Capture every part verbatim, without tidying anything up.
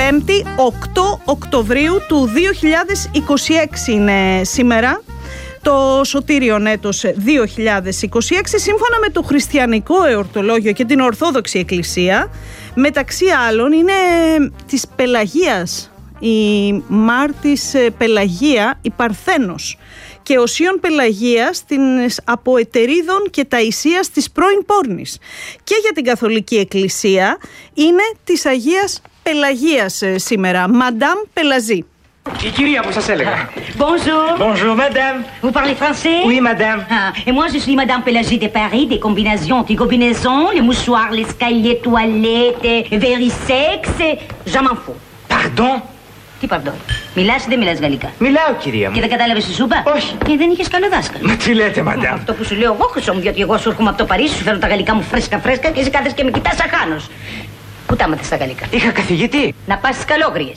Πέμπτη, οκτώ Οκτωβρίου του δύο χιλιάδες είκοσι έξι είναι σήμερα. Το σωτήριον έτος δύο χιλιάδες είκοσι έξι, σύμφωνα με το χριστιανικό εορτολόγιο και την Ορθόδοξη Εκκλησία, μεταξύ άλλων είναι της Πελαγίας, η Μάρτης Πελαγία, η Παρθένος, και οσίων Πελαγίας της Αποετερίδων και Ταϊσίας της πρώην Πόρνης. Και για την Καθολική Εκκλησία είναι της Αγίας Πελαγίας σήμερα, Madame Πελαζή. Η κυρία που σας έλεγα. Bonjour. Bonjour, madame. Vous parlez français? Oui, madame. Ah, et moi, je suis Madame Pélagie de Paris, des combinaisons, des combinaisons, les mouchoirs, les escaliers, toilettes, verisex, j'en m'en fous. Pardon? Τι pardon? Μιλάς ή δεν μιλάς γαλλικά? Μιλάω, κυρία μου. Και δεν κατάλαβες τι σου είπα? Όχι. Και δεν είχες καλό δάσκαλο. Μα τι λέτε, madame? Αυτό που σου λέω εγώ χρυσό, διότι εγώ σου έρχομαι από το Παρίσι, σου φέρω τα γαλλικά μου φρέσκα φρέσκα και εσύ κάθεσαι και με κοιτάς σαν χάνος. Πού τα μάθες στα γαλλικά? Είχα καθηγητή. Να πας στις καλόγριες.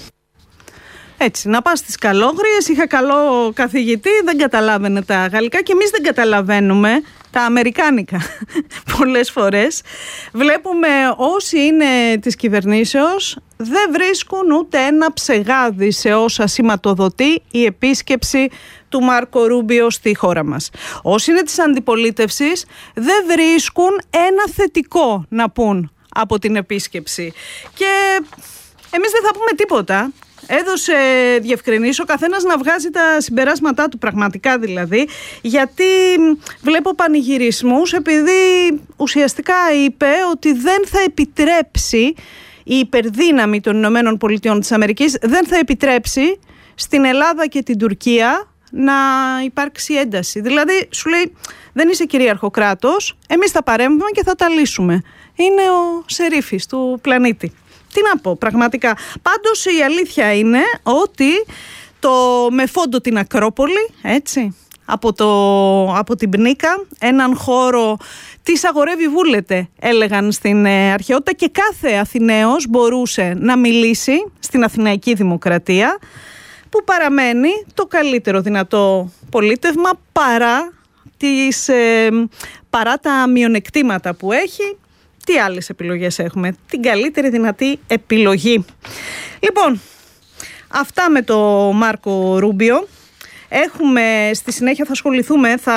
Έτσι, να πας στις καλόγριες, είχα καλό καθηγητή, δεν καταλάβαινε τα γαλλικά και εμείς δεν καταλαβαίνουμε τα αμερικάνικα πολλές φορές. Βλέπουμε όσοι είναι της κυβερνήσεως δεν βρίσκουν ούτε ένα ψεγάδι σε όσα σηματοδοτεί η επίσκεψη του Μάρκο Ρούμπιο στη χώρα μας. Όσοι είναι της αντιπολίτευσης δεν βρίσκουν ένα θετικό να πούν από την επίσκεψη. Και εμείς δεν θα πούμε τίποτα. Έδωσε διευκρινήσεις ο καθένας να βγάζει τα συμπεράσματά του, πραγματικά δηλαδή, γιατί βλέπω πανηγυρισμούς επειδή ουσιαστικά είπε ότι δεν θα επιτρέψει η υπερδύναμη των Ηνωμένων Πολιτειών της Αμερικής, δεν θα επιτρέψει στην Ελλάδα και την Τουρκία να υπάρξει ένταση. Δηλαδή σου λέει δεν είσαι κυρίαρχο κράτος, εμείς θα παρέμβουμε και θα τα λύσουμε. Είναι ο σερίφης του πλανήτη. Τι να πω, πραγματικά. Πάντως η αλήθεια είναι ότι το με φόντο την Ακρόπολη, έτσι, από, το, από την Πνίκα, έναν χώρο της αγορεύει βούλετε, έλεγαν στην ε, αρχαιότητα, και κάθε Αθηναίος μπορούσε να μιλήσει στην Αθηναϊκή Δημοκρατία, που παραμένει το καλύτερο δυνατό πολίτευμα παρά, τις, ε, παρά τα μειονεκτήματα που έχει. Τι άλλες επιλογές έχουμε? Την καλύτερη δυνατή επιλογή. Λοιπόν, αυτά με το Μάρκο Ρούμπιο. Έχουμε, στη συνέχεια θα ασχοληθούμε θα,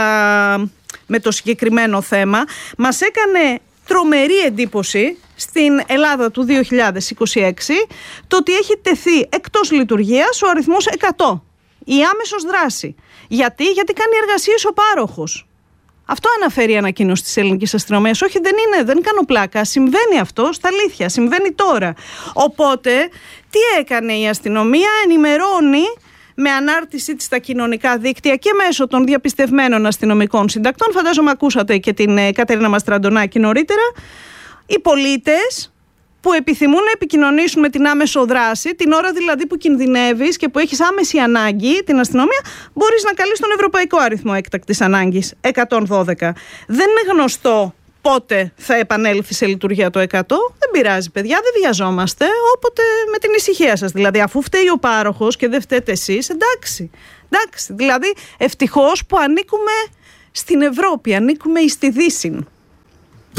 με το συγκεκριμένο θέμα. Μας έκανε τρομερή εντύπωση στην Ελλάδα του δύο χιλιάδες είκοσι έξι το ότι έχει τεθεί εκτός λειτουργίας ο αριθμός εκατό. Η άμεσος δράση. Γιατί? Γιατί κάνει εργασίες ο πάροχος. Αυτό αναφέρει η ανακοίνωση της ελληνικής αστυνομίας. Όχι, δεν είναι, δεν κάνω πλάκα. Συμβαίνει αυτό στα αλήθεια. Συμβαίνει τώρα. Οπότε, τι έκανε η αστυνομία? Ενημερώνει με ανάρτησή της στα κοινωνικά δίκτυα και μέσω των διαπιστευμένων αστυνομικών συντακτών. Φαντάζομαι ακούσατε και την ε, Κατερίνα Μαστραντονάκη νωρίτερα. Οι πολίτες που επιθυμούν να επικοινωνήσουν με την άμεσο δράση, την ώρα δηλαδή που κινδυνεύεις και που έχεις άμεση ανάγκη την αστυνομία, μπορείς να καλείς τον ευρωπαϊκό αριθμό έκτακτης ανάγκης εκατόν δώδεκα. Δεν είναι γνωστό πότε θα επανέλθει σε λειτουργία το εκατό. Δεν πειράζει, παιδιά, δεν βιαζόμαστε. Όποτε με την ησυχία σας. Δηλαδή, αφού φταίει ο πάροχος και δεν φταίτε εσείς, εντάξει. εντάξει. Δηλαδή, ευτυχώς που ανήκουμε στην Ευρώπη, ανήκουμε εις τη Δύση.